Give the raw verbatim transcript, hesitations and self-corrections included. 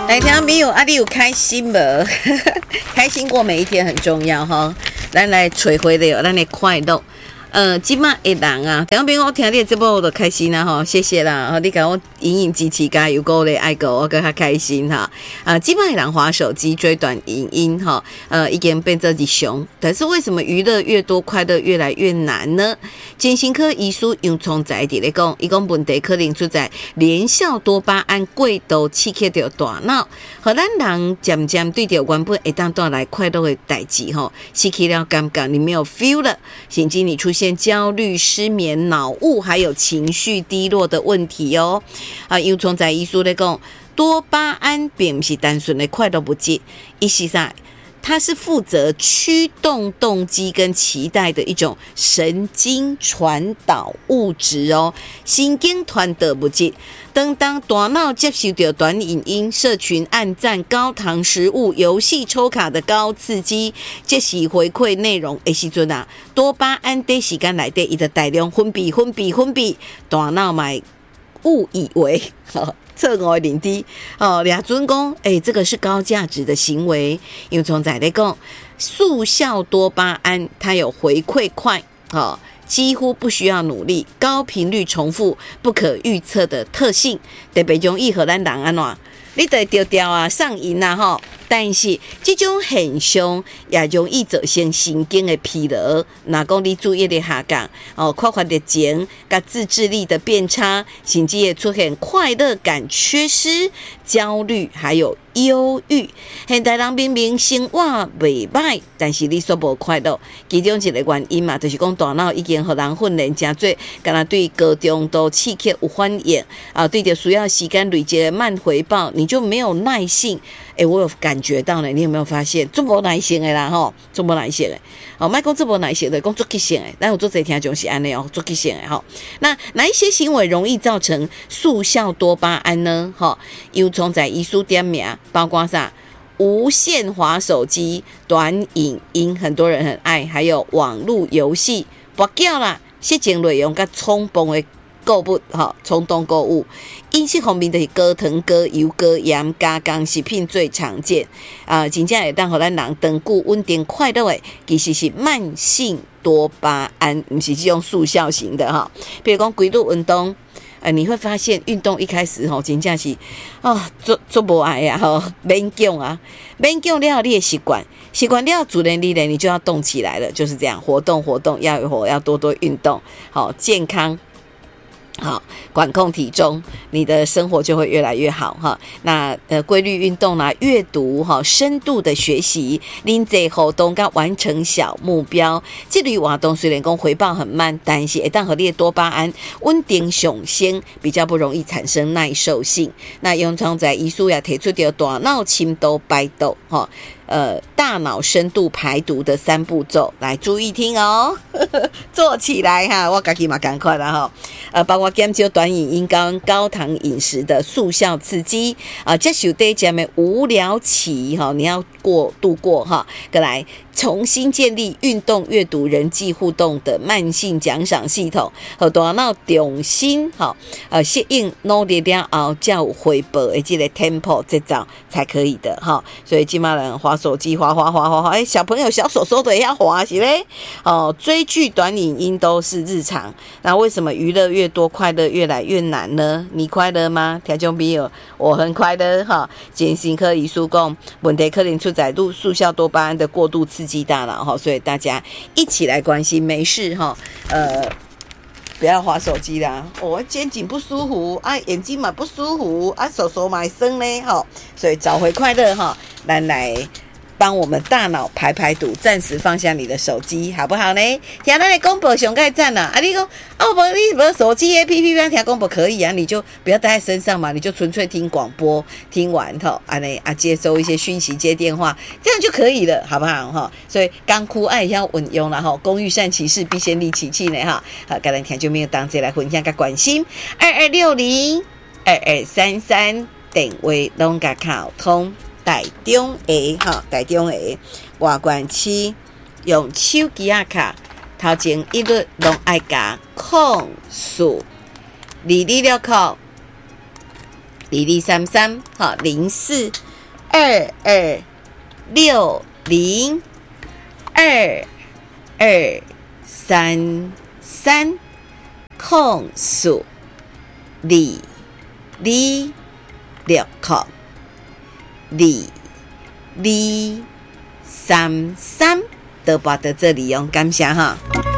来，听朋友，啊，你有开心无？开心过每一天很重要哈。咱来找回了咱的快乐。呃，即马的人啊，听朋友我听你的节目我就开心啦吼，谢谢啦，吼你甲我隐隐支持加油鼓励爱过我更较开心哈。啊，即马的人滑手机追短影音哈，呃，已经变做日常，但是为什么娱乐越多，快乐越来越难呢？精神科医师杨聪在伫咧讲，伊讲问题可能出在连效多巴胺过度刺激着大脑，互咱人渐渐对着原本会当带来快乐的代志吼，失去了感觉，你没有 feel 了，甚至你出现焦虑、失眠、脑雾，还有情绪低落的问题哦。啊，杨聪在医师咧讲，多巴胺并不是单纯的快乐物质，伊是啥？它是负责驱动动机跟期待的一种神经传导物质哦，神经传导物质。当当大脑接受到短影音、社群按赞、高糖食物、游戏抽卡的高刺激，这是回馈内容的时阵啊，多巴胺在时间内底，伊就大量分泌、分泌、分泌，大脑买误以为。侧我领地哦，俩尊公，哎，这个是高价值的行为。因为从在来讲，速效多巴胺它有回馈快，哦，几乎不需要努力，高频率重复，不可预测的特性，特别容易和咱人安怎，你得调调啊，上瘾啊吼。但是这种现象也容易造成神经的疲劳，若讲你注意力下降，哦，快快的情，甲自制力的变差，甚至会出现快乐感缺失、焦虑，还有忧郁。现代人明明生活袂歹，但是你所无快乐，其中一个原因嘛，就是讲大脑已经互人训练真多，敢若对高中度刺激有反应啊，对着需要时间累积的慢回报，你就没有耐性。欸，我有感觉到呢，你有没有发现这么耐性的啦吼，这么耐性的，哦，莫讲这么耐性的，讲足激性的，咱有做这听众是安尼哦，足激性的吼。那哪一些行为容易造成速效多巴胺呢？吼，有从在医书点名，包括啥？无限滑手机、短影音，很多人很爱，还有网络游戏、博叫啦、色情内容甲冲动的购物，哈，冲动购物。饮食方面就是高糖、高油、高盐、加工食品最常见啊，真正会当互咱人长久稳定快乐的，其实是慢性多巴胺，不是这种速效型的哈。比如讲规律运动，呃，你会发现运动一开始吼，真正是啊，做做无爱呀吼，勉强啊，勉强了你的习惯，习惯了自然而然你就要动起来了，就是这样，活动活动要有活，要多多运动，好健康。好，管控体重，你的生活就会越来越好哈。那呃，规律运动啦、啊，阅读哈，深度的学习，恁这活动甲完成小目标，这类活动虽然讲回报很慢，但是一旦和你的多巴胺稳定上升，比较不容易产生耐受性。那用常在医书也提出到大脑深度排毒哈。呃，大脑深度排毒的三步骤，来注意听哦，呵呵做起来哈，我自己嘛赶快了哈。呃，包括减少短影音跟高糖饮食的速效刺激啊，接受对这样无聊期哈，你要过度过哈，过来重新建立运动、阅读、人际互动的慢性奖赏系统，和大脑重新哈呃适应努力了后，才有回报的这个 tempo 这招才可以的哈。所以今嘛人滑手机滑滑滑滑滑，哎，小朋友小手手的也要滑是嘞。哦，追剧、短影音都是日常。那为什么娱乐越多，快乐越来越难呢？你快乐吗？听众朋友，我很快乐哈。精神科医师讲，问题可能出在速效多巴胺的过度刺激大脑哈，所以大家一起来关心，没事哈，呃。不要滑手机啦！我、哦、肩颈不舒服啊，眼睛嘛不舒服啊，手手嘛酸呢哈，所以找回快乐哈，咱来帮我们大脑排排毒，暂时放下你的手机，好不好呢？听咱的广播上盖赞啦！啊，你讲哦不，你无手机 A P P 要听广播可以啊，你就不要带在身上嘛，你就纯粹听广播，听完吼，安尼啊接收一些讯息，接电话，这样就可以了，好不好哈？所以刚哭爱要运用啦吼，工欲善其事，必先利其器呢哈。好，跟咱听就没有当这来分享个关心，二二六零二二三三电话拢甲沟通。台中的哈，台中的外观区用手机啊卡，头前一律拢爱加控诉，二二六扣，二零零三三，好，零四二二六零二二三三空数二二六空二二三三，都拨到这里用，感谢哈。